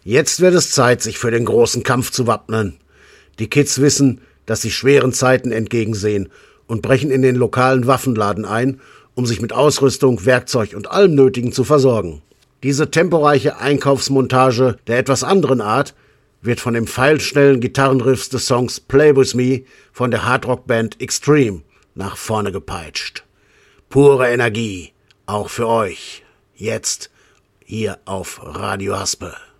Jetzt wird es Zeit, sich für den großen Kampf zu wappnen. Die Kids wissen, dass sie schweren Zeiten entgegensehen und brechen in den lokalen Waffenladen ein, um sich mit Ausrüstung, Werkzeug und allem Nötigen zu versorgen. Diese temporeiche Einkaufsmontage der etwas anderen Art wird von dem pfeilschnellen Gitarrenriffs des Songs Play With Me von der Hardrock-Band Extreme nach vorne gepeitscht. Pure Energie, auch für euch. Jetzt hier auf Radio Haspe.